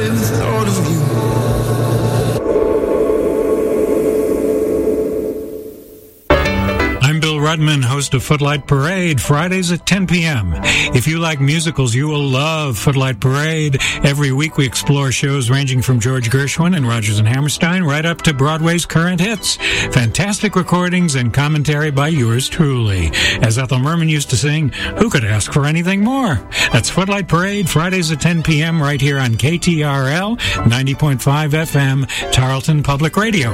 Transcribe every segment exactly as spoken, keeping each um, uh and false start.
with the thought of you. I'm Bill Rudman, host of Footlight Parade, Fridays at ten p.m. If you like musicals, you will love Footlight Parade. Every week we explore shows ranging from George Gershwin and Rodgers and Hammerstein right up to Broadway's current hits. Fantastic recordings and commentary by yours truly. As Ethel Merman used to sing, who could ask for anything more? That's Footlight Parade, Fridays at ten p.m. right here on K T R L, ninety point five F M, Tarleton Public Radio.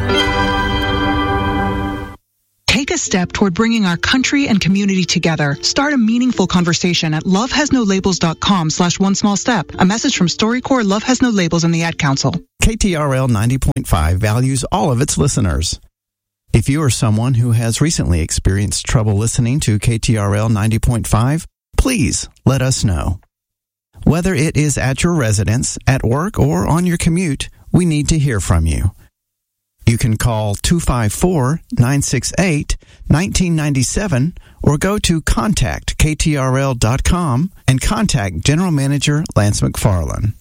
Take a step toward bringing our country and community together. Start a meaningful conversation at lovehasnolabels.com slash one small step. A message from StoryCorps, Love Has No Labels, and the Ad Council. K T R L ninety point five values all of its listeners. If you are someone who has recently experienced trouble listening to K T R L ninety point five, please let us know. Whether it is at your residence, at work, or on your commute, we need to hear from you. You can call two five four, nine six eight, one nine nine seven or go to contact K T R L dot com and contact General Manager Lance McFarland.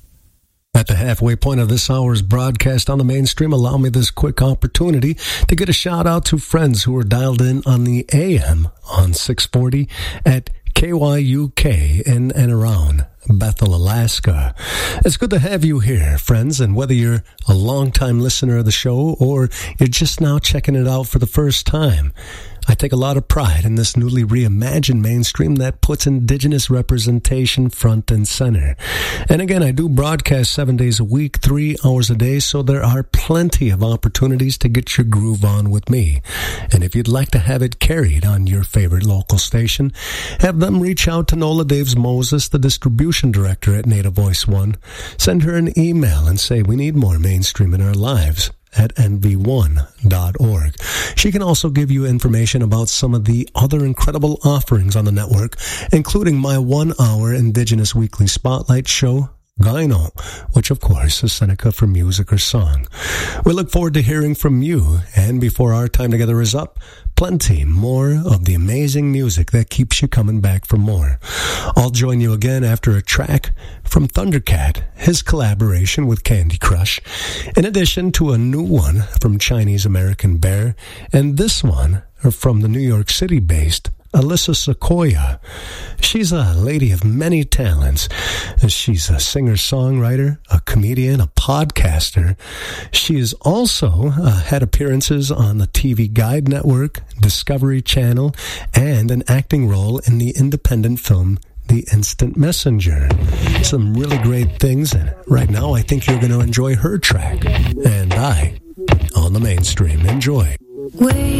At the halfway point of this hour's broadcast on the mainstream, allow me this quick opportunity to get a shout out to friends who are dialed in on the A M on six forty at K Y U K in and around Bethel, Alaska. It's good to have you here, friends, and whether you're a long-time listener of the show or you're just now checking it out for the first time, I take a lot of pride in this newly reimagined mainstream that puts Indigenous representation front and center. And again, I do broadcast seven days a week, three hours a day, so there are plenty of opportunities to get your groove on with me. And if you'd like to have it carried on your favorite local station, have them reach out to Nola Daves Moses, the distribution director at Native Voice One. Send her an email and say, we need more mainstream in our lives at N V one dot org. She can also give you information about some of the other incredible offerings on the network, including my one-hour Indigenous Weekly Spotlight show, Gyno, which of course is Seneca for music or song. We look forward to hearing from you, and before our time together is up, plenty more of the amazing music that keeps you coming back for more. I'll join you again after a track from Thundercat, his collaboration with Candy Crush, in addition to a new one from Chinese American Bear, and this one from the New York City-based Alyssa Sequoia. She's a lady of many talents. She's a singer-songwriter, a comedian, a podcaster. She has also uh, had appearances on the T V Guide Network, Discovery Channel, and an acting role in the independent film The Instant Messenger. Some really great things, and right now I think you're going to enjoy her track. And I, on the mainstream, enjoy. Wait.